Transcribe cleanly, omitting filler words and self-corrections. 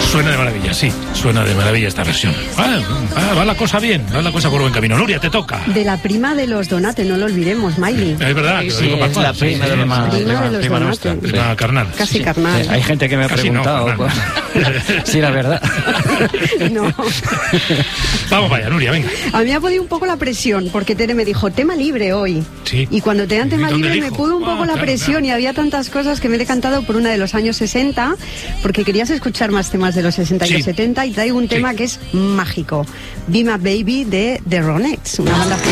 Suena de maravilla, sí, suena de maravilla esta versión. Va la cosa bien, va la cosa por buen camino. Nuria, te toca. De la prima de los Donate, no lo olvidemos, Miley. Es verdad, que Sí, lo digo es la prima de los Prima nuestra. prima carnal. Casi Sí. carnal. Hay gente que me ha Casi preguntado no, si era verdad. No. Vamos para allá, Nuria, venga. A mí me ha podido un poco la presión, porque Tere me dijo, tema libre hoy. Sí. Y cuando te dan tema ¿Y dónde libre dijo? me pudo un poco la Claro, presión claro. y había tantas cosas que me he decantado por una de los años 60, porque querías escuchar más temas de los 60 y Sí. los 70 y traigo un tema que es mágico. Be My Baby de The Ronettes, una banda